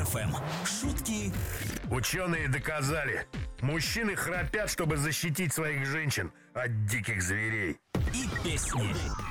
Юмор ФМ. Шутки Ученые доказали, мужчины храпят, чтобы защитить своих женщин от диких зверей. и песни.